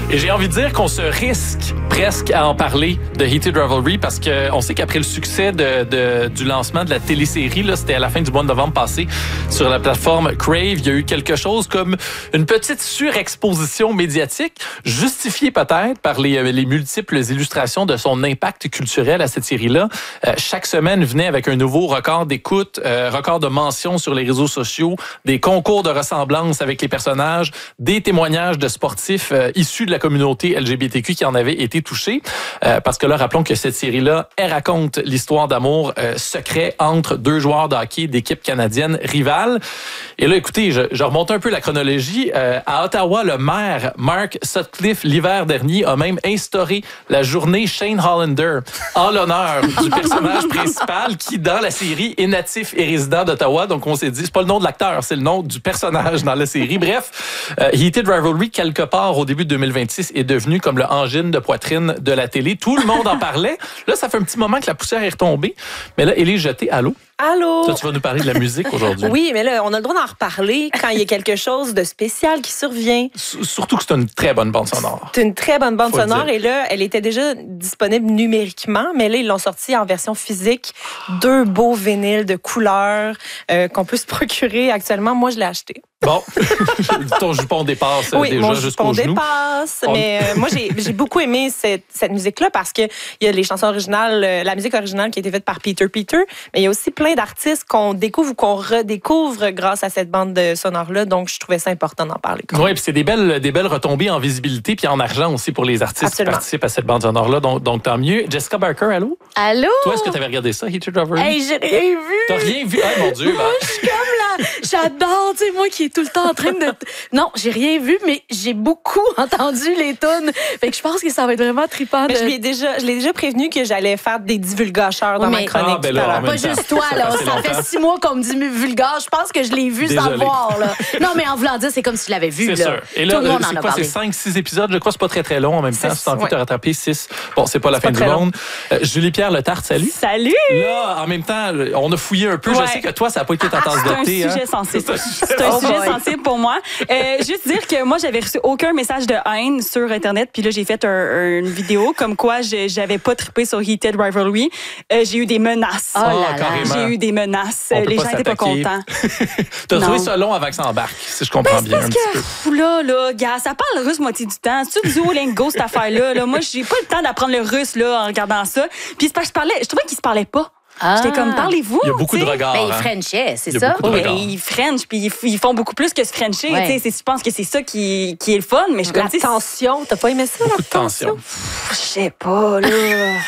Et j'ai envie de dire qu'on se risque presque à en parler de Heated Rivalry parce qu'on sait qu'après le succès du lancement de la télésérie, là, c'était à la fin du mois de novembre passé sur la plateforme Crave, il y a eu quelque chose comme une petite surexposition médiatique, justifiée peut-être par les multiples illustrations de son impact culturel à cette série-là. Chaque semaine venait avec un nouveau record d'écoute, record de mentions sur les réseaux sociaux, des concours de ressemblance avec les personnages, des témoignages de sportifs issus de la communauté LGBTQ qui en avaient été touchés. Parce que là, rappelons que cette série-là, elle raconte l'histoire d'amour secret entre deux joueurs de hockey d'équipes canadiennes rivales. Et là, écoutez, je remonte un peu la chronologie. À Ottawa, le maire Mark Sutcliffe, l'hiver dernier, a même instauré la journée Shane Hollander en l'honneur du personnage principal qui, dans la série, est natif et résident d'Ottawa. Donc, on s'est dit, c'est pas le nom de l'acteur, c'est le nom du personnage dans la série. Bref, Heated Rivalry, quelque part au début de 2026, est devenu comme le angine de poitrine de la télé. Tout le monde en parlait. Là, ça fait un petit moment que la poussière est retombée. Mais là, elle est jetée. Allô? Allô? Ça, tu vas nous parler de la musique aujourd'hui. Oui, mais là, on a le droit d'en reparler quand il y a quelque chose de spécial qui survient. Surtout que c'est une très bonne bande sonore. C'est une très bonne bande sonore. Et là, elle était déjà disponible numériquement, mais là, ils l'ont sortie en version physique. 2 beaux vinyles de couleurs qu'on peut se procurer actuellement. Moi, je l'ai acheté. Bon, ton jupon dépasse oui, déjà jusqu'au genou. Oui, mon jupon dépasse, mais moi, j'ai beaucoup aimé cette musique-là parce qu'il y a les chansons originales, la musique originale qui a été faite par Peter, mais il y a aussi plein d'artistes qu'on découvre ou qu'on redécouvre grâce à cette bande sonore-là, donc je trouvais ça important d'en parler. Oui, puis c'est des belles retombées en visibilité puis en argent aussi pour les artistes qui participent à cette bande sonore-là, donc tant mieux. Jessica Barker, allô? Allô? Toi, est-ce que tu avais regardé ça, Heated Rivalry? Hey, j'ai rien vu! T'as rien vu? Ah, mon Dieu! Moi, je suis comme là, j'adore, tu sais, moi qui est tout le temps en train de... Non, j'ai rien vu, mais j'ai beaucoup entendu les tunes. Fait que je pense que ça va être vraiment trippant. Mais je l'ai déjà prévenu que j'allais faire des divulgateurs dans ma chronique. Ah, ben là, pas juste toi, là. Ça fait 6 mois qu'on me dit vulgare. Je pense que je l'ai vu sans voir, là. Non, mais en voulant dire, c'est comme si je l'avais vu, c'est là. Sûr. Et là, tout le monde en c'est a quoi? parlé. C'est 5-6 épisodes. Je crois que c'est pas très, très long en même temps. Si t'as envie de te rattraper 6. Bon, c'est pas la fin du monde. Julie-Pierre Letarte, salut. Salut! Là, en même temps, on a fouillé un peu. Je sais que toi, ça n'a pas été ta tasse de thé. C'est un sujet sensible. C'est un sujet sensible pour moi. Juste dire que moi, j'avais reçu aucun message de haine sur Internet. Puis là, j'ai fait une vidéo comme quoi j'avais pas trippé sur Heated Rivalry. J'ai eu des menaces. J'ai eu des menaces. Les gens n'étaient pas contents. T'as trouvé ça long avant que ça embarque, si je comprends bien un petit peu. Là, gars, ça parle russe moitié du temps. C'est du Duolingo, cette affaire-là. Là. Moi, j'ai pas le temps d'apprendre le russe là, en regardant ça. Puis c'est parce que je trouvais qu'ils se parlaient pas. J'étais comme, parlez-vous. Il y a beaucoup de regards. Ben, ils frenchaient, c'est ça? Ils frenchent, puis ils font beaucoup plus que se frencher. Ouais. Je pense que c'est ça qui est le fun. Mais je la tension, t'as pas aimé ça, beaucoup la tension? Je sais pas, là.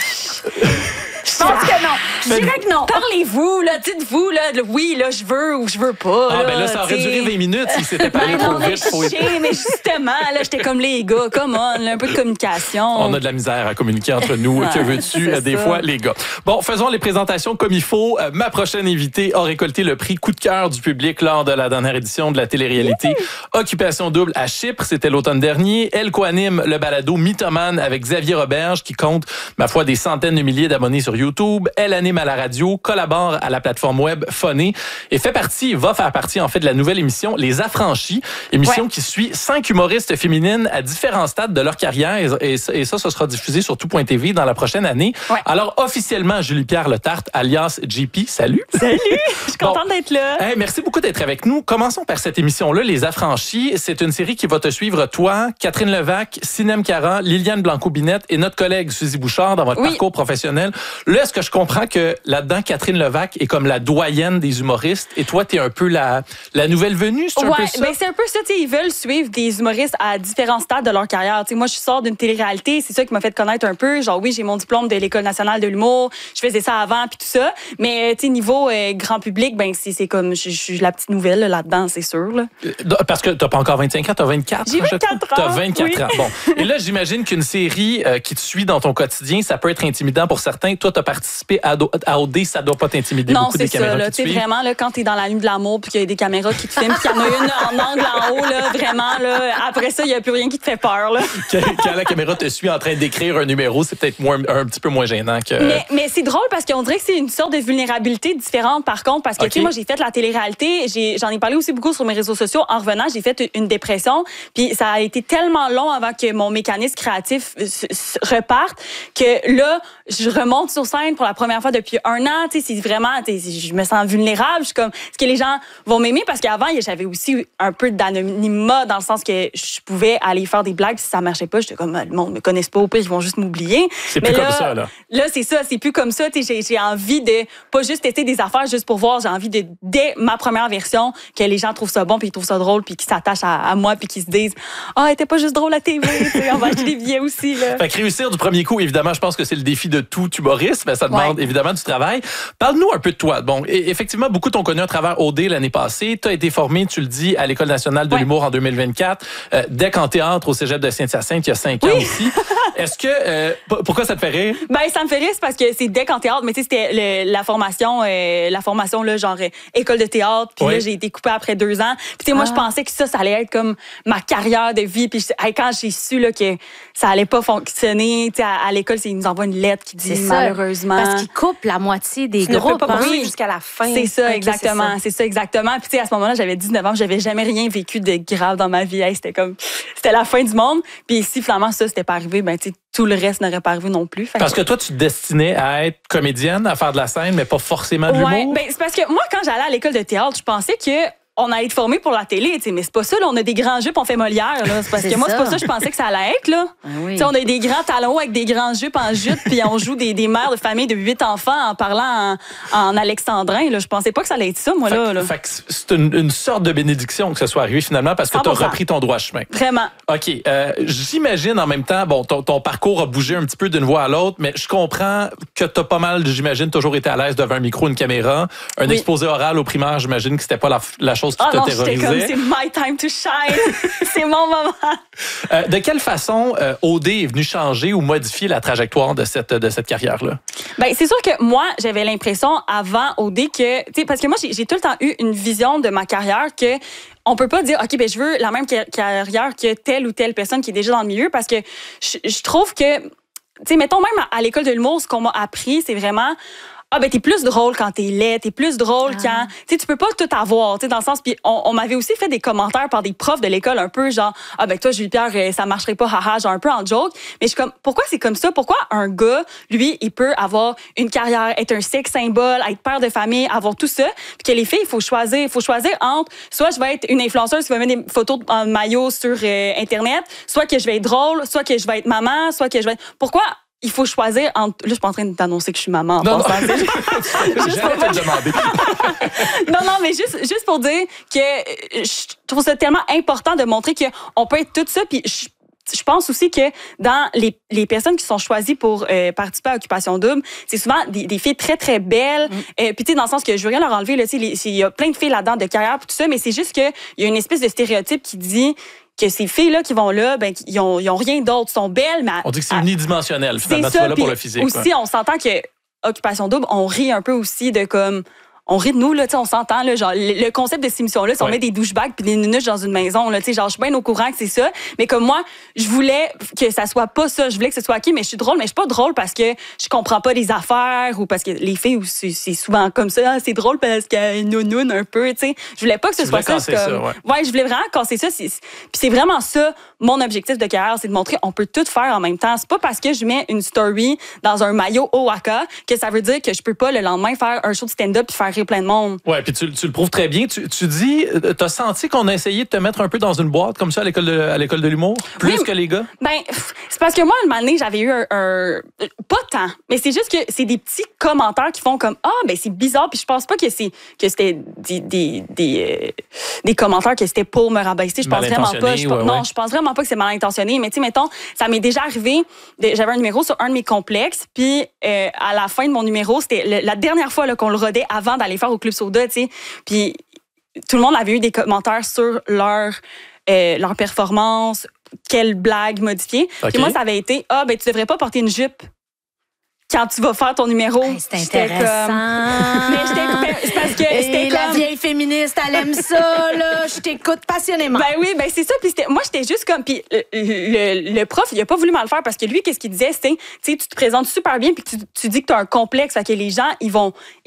Je pense que non. Je dirais que non. Parlez-vous, là. Dites-vous, là, oui, là, je veux ou je veux pas. Ah, ben là, ça aurait duré 20 minutes si c'était parlé trop vite. Mais justement, là, j'étais comme les gars. Come on, là, un peu de communication. On a de la misère à communiquer entre nous. Que veux-tu, des fois, les gars? Bon, faisons les présentations comme il faut. Ma prochaine invitée a récolté le prix coup de cœur du public lors de la dernière édition de la télé-réalité Occupation double à Chypre. C'était l'automne dernier. Elle co-anime le balado Mythomane avec Xavier Roberge qui compte, ma foi, des centaines de milliers d'abonnés sur YouTube. Elle anime à la radio, collabore à la plateforme web Phoné et va faire partie en fait de la nouvelle émission Les Affranchis, émission qui suit 5 humoristes féminines à différents stades de leur carrière et ça sera diffusé sur tout.tv dans la prochaine année. Ouais. Alors officiellement, Julie-Pierre Letarte, alias JP, salut! Salut! Je suis contente d'être là. Hey, merci beaucoup d'être avec nous. Commençons par cette émission-là, Les Affranchis. C'est une série qui va te suivre, toi, Catherine Levac, Sinem Cara, Liliane Blanco-Binette et notre collègue Suzy Bouchard dans votre parcours professionnel. Là, est-ce que je comprends que là-dedans, Catherine Levac est comme la doyenne des humoristes et toi, t'es un peu la nouvelle venue, c'est un peu ça? Ben c'est un peu ça. Ils veulent suivre des humoristes à différents stades de leur carrière. T'sais, moi, je sors d'une télé-réalité. C'est ça qui m'a fait connaître un peu. Genre, oui, j'ai mon diplôme de l'École nationale de l'humour. Je faisais ça avant, puis tout ça. Mais niveau grand public, ben c'est comme, je suis la petite nouvelle là-dedans, c'est sûr. Là. Parce que t'as pas encore 25 ans, t'as 24. J'ai 24 ans. T'as 24 ans. Bon. Et là, j'imagine qu'une série qui te suit dans ton quotidien, ça peut être intimidant pour certains. Toi, t'as participé à à OD, ça doit pas t'intimider beaucoup des caméras qui te suivent. Non, c'est ça. Vraiment, là, quand t'es dans la nuit de l'amour puis qu'il y a des caméras qui te filment, puis qu'il y en a une en angle en haut, là, vraiment, là, après ça, il n'y a plus rien qui te fait peur. Là. Quand la caméra te suit en train d'écrire un numéro, c'est peut-être un petit peu moins gênant que... Mais c'est drôle parce qu'on dirait que c'est une sorte de vulnérabilité différente, par contre, parce que, tu sais, moi, j'ai fait la télé-réalité, j'en ai parlé aussi beaucoup sur mes réseaux sociaux. En revenant, j'ai fait une dépression, puis ça a été tellement long avant que mon mécanisme créatif reparte que là, je remonte sur scène pour la première fois depuis 1 an. Tu sais, c'est vraiment, je me sens vulnérable. Je suis comme, est-ce que les gens vont m'aimer? Parce qu'avant, j'avais aussi un peu d'anonymat dans le sens que je pouvais aller faire des blagues. Si ça marchait pas, j'étais comme, le monde me connaisse pas, au pire, ils vont juste m'oublier. C'est plus comme ça, là. Là, c'est ça, c'est plus comme ça. Tu sais, j'ai envie de pas juste tester des affaires juste pour voir. J'ai envie de, dès ma première version, que les gens trouvent ça bon, puis ils trouvent ça drôle, puis qu'ils s'attachent à moi, puis qu'ils se disent, elle était pas juste drôle à TV, on va acheter des billets aussi, là. Fait que réussir du premier coup, évidemment, je pense que c'est le défi de tout humoriste, mais ça demande évidemment du travail. Parle-nous un peu de toi. Bon, effectivement, beaucoup t'ont connu à travers OD l'année passée. Tu as été formé, tu le dis, à l'École nationale de l'humour en 2024, DEC en théâtre au Cégep de Saint-Hyacinthe il y a 5 ans aussi. Est-ce que... pourquoi ça te fait rire? Ben, ça me fait rire, c'est parce que c'est DEC en théâtre, mais tu sais, c'était la formation là, genre école de théâtre, puis là, j'ai été coupée après 2 ans. Puis tu sais, moi, je pensais que ça allait être comme ma carrière de vie. Puis quand j'ai su là, que ça allait pas fonctionner, tu sais, à l'école, ils nous envoient une lettre qui dit malheureusement... Parce qu'ils coupent la moitié des groupes. Tu ne peux pas poursuivre jusqu'à la fin. C'est ça, exactement. C'est ça, exactement. Puis tu sais, à ce moment-là, j'avais 19 ans, j'avais jamais rien vécu de grave dans ma vie. Hey, c'était la fin du monde. Puis si finalement ça, c'était pas arrivé, ben tu sais, tout le reste n'aurait pas arrivé non plus. Parce que toi, tu te destinais à être comédienne, à faire de la scène, mais pas forcément de l'humour? Ben, c'est parce que moi, quand j'allais à l'école de théâtre, je pensais que on allait être formé pour la télé, tu sais, mais c'est pas ça, là, on a des grands jupes, on fait Molière, là. C'est parce que moi, c'est pas ça, je pensais que ça allait être, là. Oui. Tu sais, on a des grands talons avec des grands jupes en jute, puis on joue des mères de famille de 8 enfants en parlant en alexandrin, là. Je pensais pas que ça allait être ça, moi, là. Fait que c'est une sorte de bénédiction que ce soit arrivé finalement parce que tu as repris ton droit chemin. Vraiment. OK. J'imagine en même temps, bon, ton parcours a bougé un petit peu d'une voie à l'autre, mais je comprends que tu as pas mal, j'imagine, toujours été à l'aise devant un micro, une caméra. Un exposé oral au primaire, j'imagine que c'était pas la chose qui te terrorisait. Comme, c'est my time to shine. C'est mon moment. De quelle façon OD est venu changer ou modifier la trajectoire de cette carrière-là? Ben, c'est sûr que moi, j'avais l'impression avant OD que, tu sais, parce que moi, j'ai tout le temps eu une vision de ma carrière que on peut pas dire, OK, ben, je veux la même carrière que telle ou telle personne qui est déjà dans le milieu parce que je trouve que, tu sais, mettons même à l'école de l'humour, ce qu'on m'a appris, c'est vraiment... ben t'es plus drôle quand t'es laid, t'es plus drôle quand... Tu sais, tu peux pas tout avoir, tu sais, dans le sens... Puis on m'avait aussi fait des commentaires par des profs de l'école un peu genre, ben toi, Julie-Pierre, ça marcherait pas, haha, genre un peu en joke. Mais je suis comme, pourquoi c'est comme ça? Pourquoi un gars, lui, il peut avoir une carrière, être un sex symbole, être père de famille, avoir tout ça, puis que les filles, il faut choisir entre, soit je vais être une influenceuse qui va mettre des photos en maillot sur Internet, soit que je vais être drôle, soit que je vais être maman, soit que je vais être... Pourquoi... Il faut choisir entre... Là, je suis pas en train d'annoncer que je suis maman en passant. J'allais te le demander. non, mais juste pour dire que je trouve ça tellement important de montrer qu'on peut être tout ça. Puis je pense aussi que dans les personnes qui sont choisies pour participer à Occupation Double, c'est souvent des filles très, très belles. Puis tu sais, dans le sens que je veux rien leur enlever, là, il y a plein de filles là-dedans de carrière, tout ça, mais c'est juste qu'il y a une espèce de stéréotype qui dit... que ces filles-là qui vont là, ben, ils ont rien d'autre. Ils sont belles, mais... On dit que c'est unidimensionnel, finalement. Tu vas là pour le physique. Aussi, on s'entend que Occupation Double, on rit un peu aussi de comme... On rit de nous, là, on s'entend, là, genre, le concept de cette émission-là, c'est on met des douchebags puis des nunuches dans une maison, là, genre, je suis bien au courant que c'est ça. Mais comme moi, je voulais que ça soit pas ça. Je voulais que ce soit OK, mais je suis drôle, mais je suis pas drôle parce que je comprends pas les affaires ou parce que les filles, c'est souvent comme ça. C'est drôle parce qu'elle nounoune un peu, tu sais. Je voulais pas que ce soit ça. Ouais, je voulais vraiment casser ça. Puis c'est vraiment ça, mon objectif de carrière, c'est de montrer on peut tout faire en même temps. C'est pas parce que je mets une story dans un maillot Owaka que ça veut dire que je peux pas le lendemain faire un show de stand-up puis faire plein de monde. Ouais, puis tu le prouves très bien. Tu dis, t'as senti qu'on a essayé de te mettre un peu dans une boîte comme ça à l'école de l'humour, plus que les gars? Ben, c'est parce que moi, une année, j'avais eu un pas tant, mais c'est juste que c'est des petits commentaires qui font comme ben c'est bizarre, puis je pense pas que c'était des commentaires que c'était pour me rabaisser. Je pense vraiment pas. Non, je pense vraiment pas que c'est mal intentionné. Mais tu sais, mettons, ça m'est déjà arrivé. J'avais un numéro sur un de mes complexes, puis à la fin de mon numéro, c'était la dernière fois là, qu'on le rodait avant d'aller faire au Club Soda, tu sais. Puis tout le monde avait eu des commentaires sur leur performance, quelle blague modifier. Okay. Puis moi, ça avait été ben tu devrais pas porter une jupe. quand tu vas faire ton numéro. Hey, c'est intéressant. Mais c'est parce que c'était la comme... vieille féministe, elle aime ça, là. Je t'écoute passionnément. Ben oui, ben c'est ça. Puis moi, j'étais juste comme... Puis le prof, il a pas voulu mal faire parce que lui, qu'est-ce qu'il disait? C'était, tu sais, tu te présentes super bien puis tu dis que tu as un complexe. Fait que les gens, ils vont